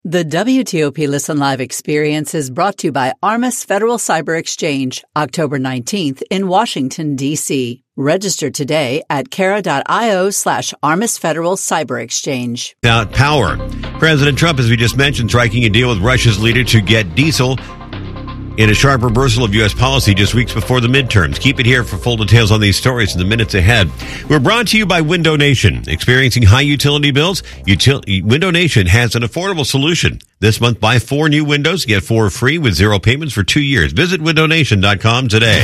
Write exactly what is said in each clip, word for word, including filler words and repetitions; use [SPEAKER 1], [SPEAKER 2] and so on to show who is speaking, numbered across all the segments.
[SPEAKER 1] The W T O P Listen Live experience is brought to you by Armis Federal Cyber Exchange, October nineteenth in Washington, D C. Register today at cara.io slash Armis Federal Cyber Exchange.
[SPEAKER 2] Without power. President Trump, as we just mentioned, striking a deal with Russia's leader to get diesel in a sharp reversal of U S policy just weeks before the midterms. Keep it here for full details on these stories in the minutes ahead. We're brought to you by Window Nation. Experiencing high utility bills? Util- Window Nation has an affordable solution. This month, buy four new windows, get four free with zero payments for two years. Visit window nation dot com today.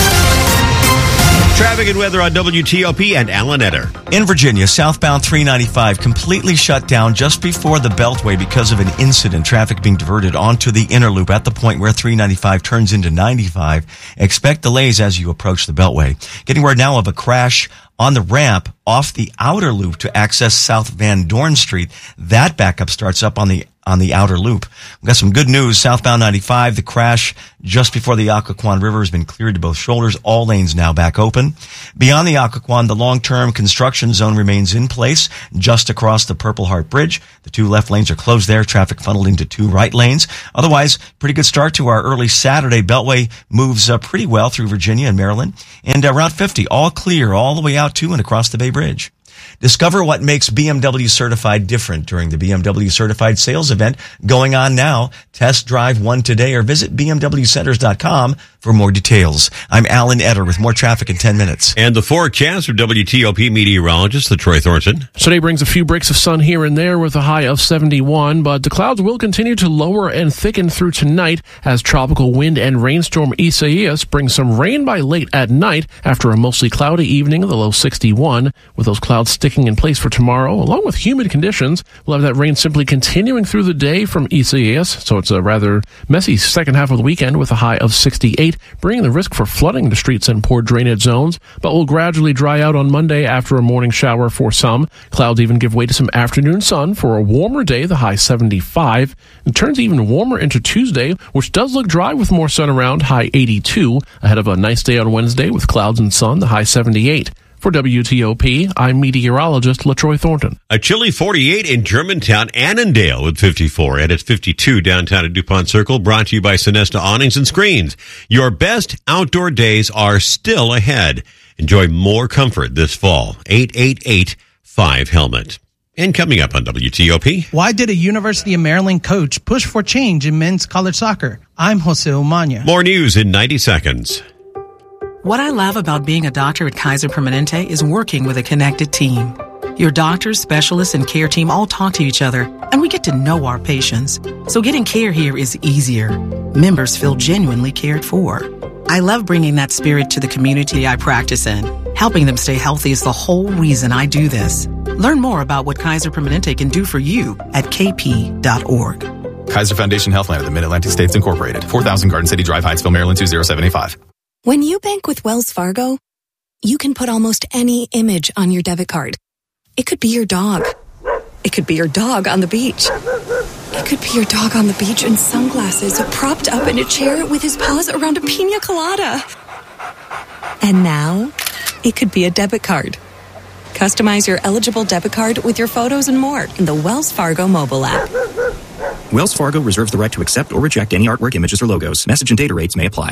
[SPEAKER 2] Traffic and weather on W T O P and Alan Etter.
[SPEAKER 3] In Virginia, southbound three ninety-five completely shut down just before the Beltway because of an incident. Traffic being diverted onto the inner loop at the point where three ninety-five turns into ninety-five. Expect delays as you approach the Beltway. Getting word now of a crash on the ramp off the outer loop to access South Van Dorn Street. That backup starts up on the on the outer loop. We've got some good news. Southbound ninety-five, the crash just before the Occoquan River has been cleared to both shoulders. All lanes now back open. Beyond the Occoquan, the long-term construction zone remains in place just across the Purple Heart Bridge. The two left lanes are closed there. Traffic funneled into two right lanes. Otherwise, pretty good start to our early Saturday. Beltway moves uh, pretty well through Virginia and Maryland. And uh, Route fifty, all clear all the way out to and across the Bay Bridge. Discover what makes B M W Certified different during the B M W Certified sales event going on now. Test drive one today or visit b m w centers dot com for more details. I'm Alan Etter with more traffic in ten minutes.
[SPEAKER 2] And the forecast from W T O P meteorologist LaTroy Thornton.
[SPEAKER 4] Today brings a few breaks of sun here and there with a high of seventy-one, but the clouds will continue to lower and thicken through tonight as tropical wind and rainstorm Isaias brings some rain by late at night after a mostly cloudy evening, the low sixty-one, with those clouds sticking in place for tomorrow. Along with humid conditions, we'll have that rain simply continuing through the day from Isaias, so it's a rather messy second half of the weekend with a high of sixty-eight, bringing the risk for flooding into streets and poor drainage zones, but will gradually dry out on Monday after a morning shower for some. Clouds even give way to some afternoon sun for a warmer day, the high seventy-five. It turns even warmer into Tuesday, which does look dry with more sun around, high eighty-two, ahead of a nice day on Wednesday with clouds and sun, the high seventy-eight. For W T O P, I'm meteorologist LaTroy Thornton.
[SPEAKER 2] A chilly forty-eight in Germantown, Annandale with fifty-four, and it's fifty-two downtown at DuPont Circle, brought to you by Sonesta Awnings and Screens. Your best outdoor days are still ahead. Enjoy more comfort this fall. eight eight eight five helmet. And coming up on W T O P.
[SPEAKER 5] Why did a University of Maryland coach push for change in men's college soccer? I'm Jose Umania.
[SPEAKER 2] More news in ninety seconds.
[SPEAKER 6] What I love about being a doctor at Kaiser Permanente is working with a connected team. Your doctors, specialists, and care team all talk to each other, and we get to know our patients. So getting care here is easier. Members feel genuinely cared for. I love bringing that spirit to the community I practice in. Helping them stay healthy is the whole reason I do this. Learn more about what Kaiser Permanente can do for you at k p dot org.
[SPEAKER 7] Kaiser Foundation Healthline of the Mid-Atlantic States Incorporated. four thousand Garden City Drive, Hyattsville, Maryland two zero seven eight five.
[SPEAKER 8] When you bank with Wells Fargo, you can put almost any image on your debit card. It could be your dog. It could be your dog on the beach. It could be your dog on the beach in sunglasses, propped up in a chair with his paws around a pina colada. And now, it could be a debit card. Customize your eligible debit card with your photos and more in the Wells Fargo mobile app.
[SPEAKER 9] Wells Fargo reserves the right to accept or reject any artwork, images, or logos. Message and data rates may apply.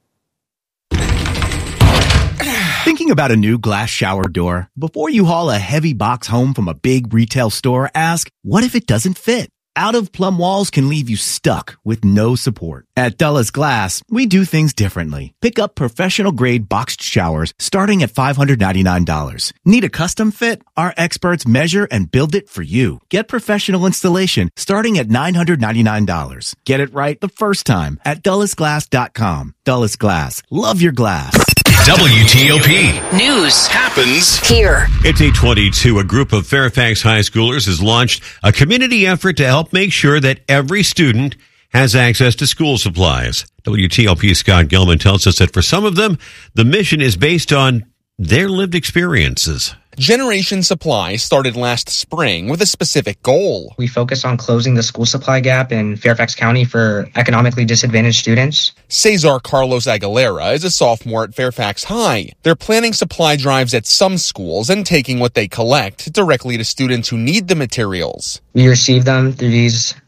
[SPEAKER 10] Thinking about a new glass shower door? Before you haul a heavy box home from a big retail store, ask, what if it doesn't fit? Out-of-plumb walls can leave you stuck with no support. At Dulles Glass, we do things differently. Pick up professional-grade boxed showers starting at five hundred ninety-nine dollars. Need a custom fit? Our experts measure and build it for you. Get professional installation starting at nine hundred ninety-nine dollars. Get it right the first time at dulles glass dot com. Dulles Glass. Love your glass.
[SPEAKER 2] W T O P.
[SPEAKER 11] News
[SPEAKER 2] happens
[SPEAKER 11] here.
[SPEAKER 2] It's eight twenty-two. A group of Fairfax high schoolers has launched a community effort to help make sure that every student has access to school supplies. W T O P's Scott Gilman tells us that for some of them, the mission is based on their lived experiences.
[SPEAKER 12] Generation Supply started last spring with a specific goal.
[SPEAKER 13] We focus on closing the school supply gap in Fairfax County for economically disadvantaged students.
[SPEAKER 12] Cesar Carlos Aguilera is a sophomore at Fairfax High. They're planning supply drives at some schools and taking what they collect directly to students who need the materials.
[SPEAKER 13] We receive them through these